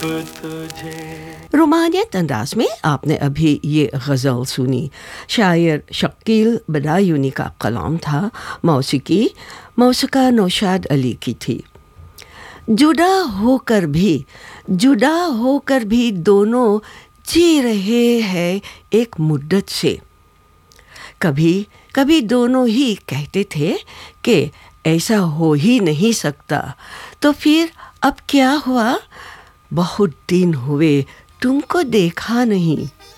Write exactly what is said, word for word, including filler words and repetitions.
रोमानियत अंदाज में आपने अभी ये गज़ल सुनी। शायर शकील बदायूनी का कलाम था, मौसीकी मौसिका नौशाद अली की थी। जुदा होकर भी जुदा होकर भी दोनों जी रहे हैं एक मुद्दत से। कभी कभी दोनों ही कहते थे कि ऐसा हो ही नहीं सकता, तो फिर अब क्या हुआ? बहुत दिन हुए तुमको देखा नहीं।